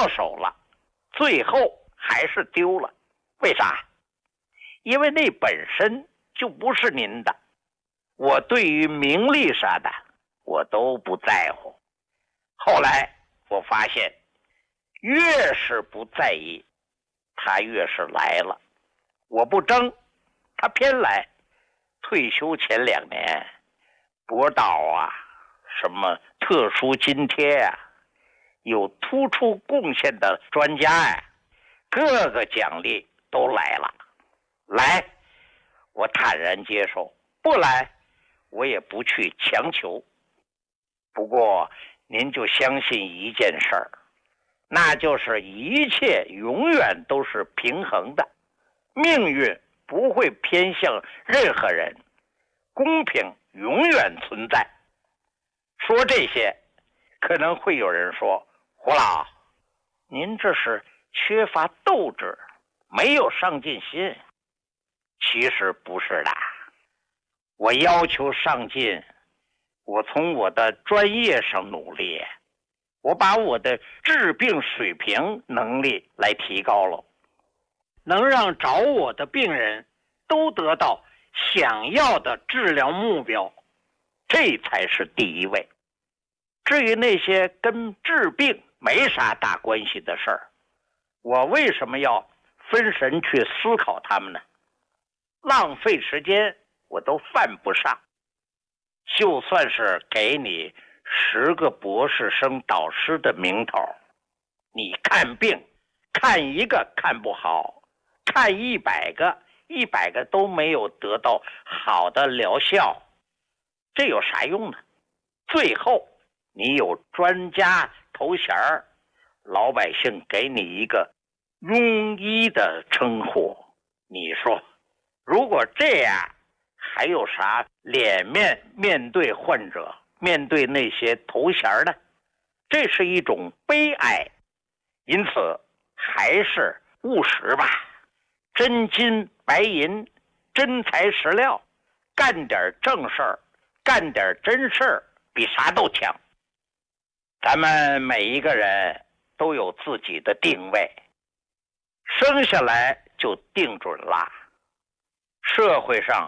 到手了，最后还是丢了。为啥？因为那本身就不是您的。我对于名利啥的我都不在乎。后来我发现越是不在意，他越是来了。我不争，他偏来。退休前2年，博导啊，什么特殊津贴啊，有突出贡献的专家呀，各个奖励都来了。来，我坦然接受；不来，我也不去强求。不过您就相信一件事儿，那就是一切永远都是平衡的，命运不会偏向任何人，公平永远存在。说这些，可能会有人说，胡老，您这是缺乏斗志，没有上进心。其实不是的，我要求上进，我从我的专业上努力，我把我的治病水平能力来提高了，能让找我的病人都得到想要的治疗目标，这才是第一位。至于那些跟治病没啥大关系的事儿，我为什么要分神去思考它们呢？浪费时间我都犯不上。就算是给你10个博士生导师的名头，你看病看一个看不好，看100个100个都没有得到好的疗效，这有啥用呢？最后你有专家头衔，老百姓给你一个庸医的称呼，你说如果这样还有啥脸面面对患者，面对那些头衔呢？这是一种悲哀。因此还是务实吧，真金白银，真材实料，干点正事儿，干点真事儿，比啥都强。咱们每一个人都有自己的定位，生下来就定准了。社会上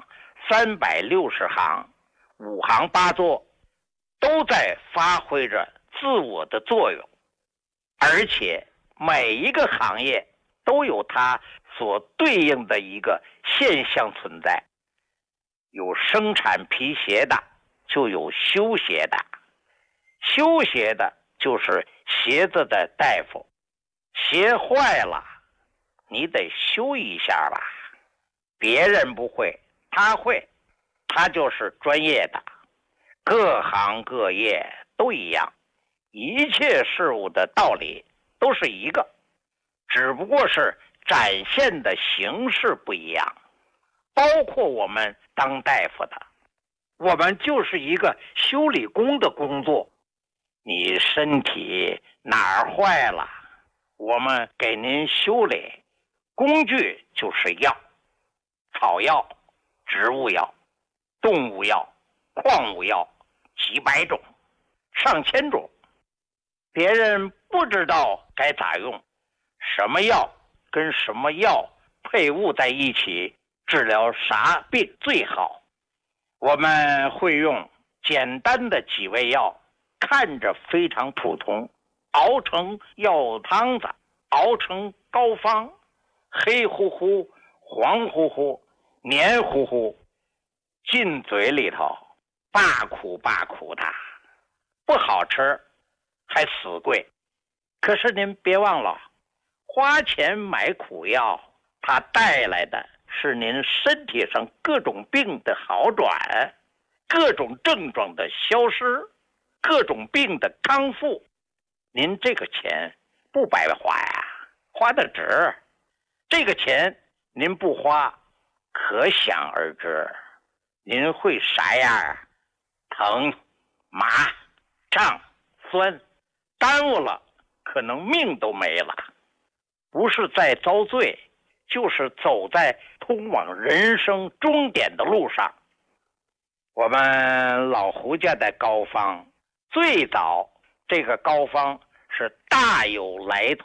360行，5行8作，都在发挥着自我的作用，而且每一个行业都有它所对应的一个现象存在。有生产皮鞋的，就有修鞋的，修鞋的就是鞋子的大夫，鞋坏了你得修一下吧，别人不会他会，他就是专业的。各行各业都一样，一切事物的道理都是一个，只不过是展现的形式不一样。包括我们当大夫的，我们就是一个修理工的工作。你身体哪儿坏了，我们给您修理，工具就是药，草药、植物药、动物药、矿物药，几百种、上千种。别人不知道该咋用，什么药跟什么药配伍在一起治疗啥病最好。我们会用简单的几味药，看着非常普通，熬成药汤子，熬成膏方，黑乎乎、黄乎乎、黏糊糊，进嘴里头罢苦罢苦的，不好吃还死贵。可是您别忘了，花钱买苦药，它带来的是您身体上各种病的好转，各种症状的消失，各种病的康复。您这个钱不白花呀，花的值。这个钱您不花，可想而知您会啥样啊？疼、麻、胀、酸，耽误了可能命都没了。不是在遭罪，就是走在通往人生终点的路上。我们老胡家的膏方，最早这个膏方是大有来头。